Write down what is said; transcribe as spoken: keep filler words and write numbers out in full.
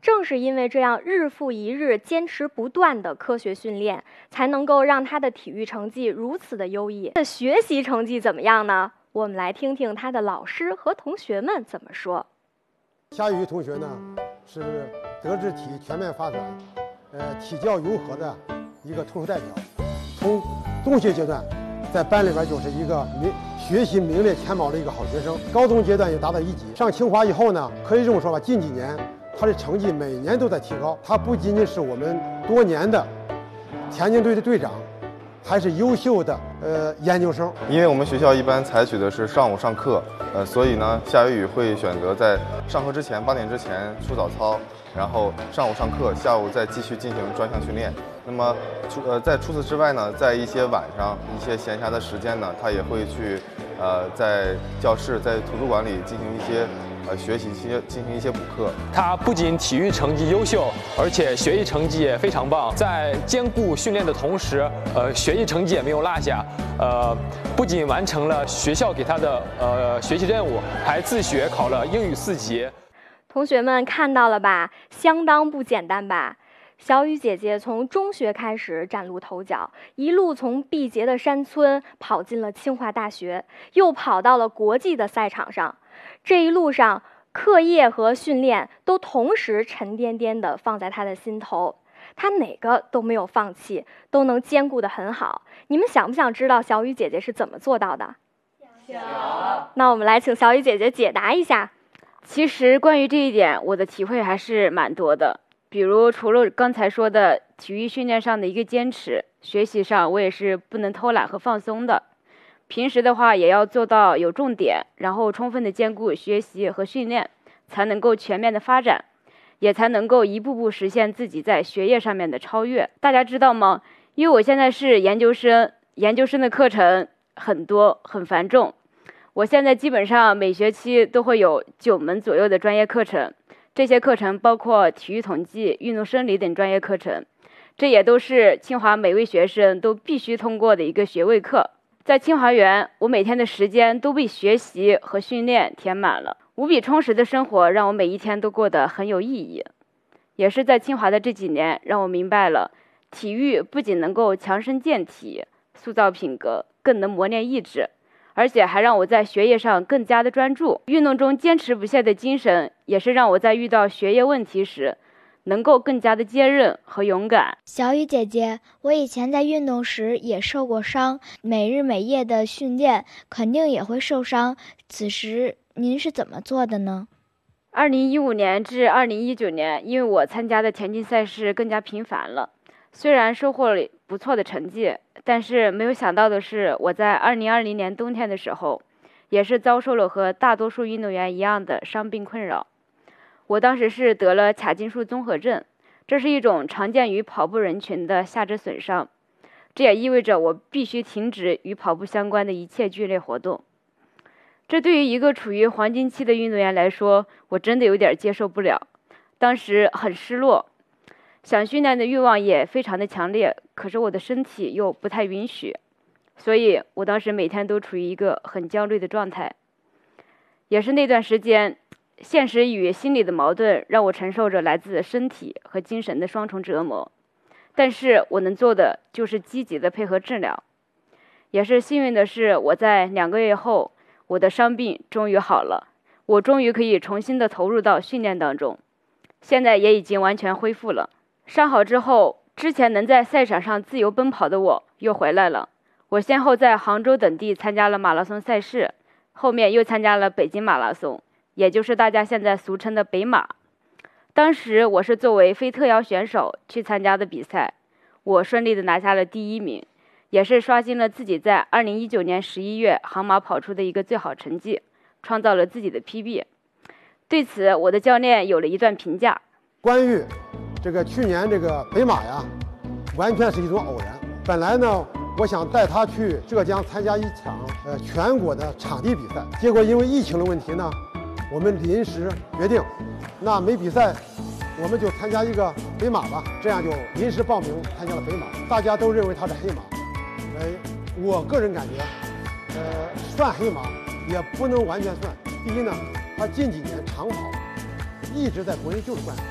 正是因为这样日复一日坚持不断的科学训练，才能够让他的体育成绩如此的优异。的学习成绩怎么样呢？我们来听听他的老师和同学们怎么说。 夏雨同学呢，是德智体全面发展，呃，体教融合的一个突出代表。从中学阶段，在班里边就是一个名学习名列前茅的一个好学生。高中阶段也达到一级。上清华以后呢，可以这么说吧，近几年他的成绩每年都在提高。他不仅仅是我们多年的田径队的队长，还是优秀的呃研究生。 因为我们学校一般采取的是上午上课，呃，所以呢，夏雨雨会选择在上课之前八点之前出早操，然后上午上课，下午再继续进行专项训练。那么除呃在除此之外呢，在一些晚上一些闲暇的时间呢，他也会去呃在教室在图书馆里进行一些呃学习，一些进行一些补课。 他不仅体育成绩优秀，而且学习成绩也非常棒，在兼顾训练的同时，呃学习成绩也没有落下。呃，不仅完成了学校给他的呃学习任务，还自学考了英语四级。 同学们看到了吧？相当不简单吧？小雨姐姐从中学开始崭露头角，一路从毕节的山村跑进了清华大学，又跑到了国际的赛场上。这一路上，课业和训练都同时沉甸甸地放在她的心头，她哪个都没有放弃，都能兼顾得很好。你们想不想知道小雨姐姐是怎么做到的？ 想。 那我们来请小雨姐姐解答一下。 其实关于这一点，我的体会还是蛮多的。比如除了刚才说的体育训练上的一个坚持，学习上我也是不能偷懒和放松的。平时的话也要做到有重点，然后充分的兼顾学习和训练，才能够全面的发展，也才能够一步步实现自己在学业上面的超越。大家知道吗？因为我现在是研究生，研究生的课程很多，很繁重。我现在基本上每学期都会有九门左右的专业课程。这些课程包括体育统计、运动生理等专业课程，这也都是清华每位学生都必须通过的一个学位课。在清华园，我每天的时间都被学习和训练填满了，无比充实的生活让我每一天都过得很有意义。也是在清华的这几年，让我明白了体育不仅能够强身健体、塑造品格，更能磨练意志，而且还让我在学业上更加的专注。运动中坚持不懈的精神，也是让我在遇到学业问题时，能够更加的坚韧和勇敢。 小雨姐姐，我以前在运动时也受过伤，每日每夜的训练肯定也会受伤，此时您是怎么做的呢？ 二零一五年至二零一九年，因为我参加的田径赛事更加频繁了，虽然收获了不错的成绩，但是没有想到的是，我在二零二零年冬天的时候，也是遭受了和大多数运动员一样的伤病困扰。我当时是得了髂胫束综合症，这是一种常见于跑步人群的下肢损伤，这也意味着我必须停止与跑步相关的一切剧烈活动。这对于一个处于黄金期的运动员来说，我真的有点接受不了。当时很失落，想训练的欲望也非常的强烈，可是我的身体又不太允许，所以我当时每天都处于一个很焦虑的状态。也是那段时间，现实与心理的矛盾让我承受着来自身体和精神的双重折磨，但是我能做的就是积极的配合治疗。也是幸运的是，我在两个月后，我的伤病终于好了，我终于可以重新的投入到训练当中，现在也已经完全恢复了。伤好之后，之前能在赛场上自由奔跑的我又回来了。我先后在杭州等地参加了马拉松赛事，后面又参加了北京马拉松，也就是大家现在俗称的北马。当时我是作为非特邀选手去参加的比赛，我顺利的拿下了第一名，也是刷新了自己在二零一九年十一月杭马跑出的一个最好成绩，创造了自己的 P B。 对此，我的教练有了一段评价： 关于这个去年这个北马呀，完全是一种偶然。本来呢，我想带他去浙江参加一场呃全国的场地比赛，结果因为疫情的问题呢，我们临时决定，那没比赛，我们就参加一个北马吧。这样就临时报名参加了北马，大家都认为他是黑马。呃，我个人感觉，呃，算黑马也不能完全算。第一呢，他近几年长跑一直在国内就是冠军。